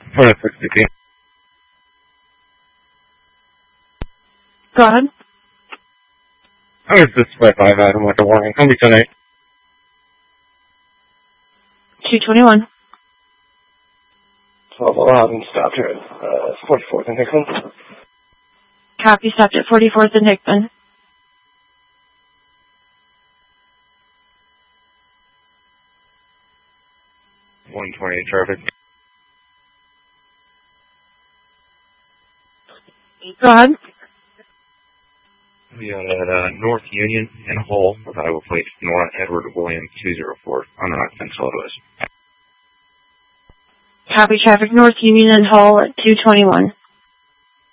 460 Go ahead. How is this by 5 Adam with the warning? Coming tonight. 221. 12 Aladdin stopped here at 44th and Hickman. Copy, stopped at 44th and Hickman. .128 traffic. Go ahead. We are at North Union and Hull with Iowa plate Nora Edward William 204 on the Central West. Copy, traffic North Union and Hull at 221.